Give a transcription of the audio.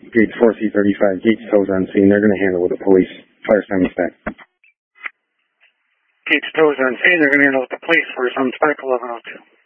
Gates 4C35, Gates tows on scene. They're going to handle with the police. Fire Simon Stack. Gates tows on scene. They're going to handle with the police for some type 1102.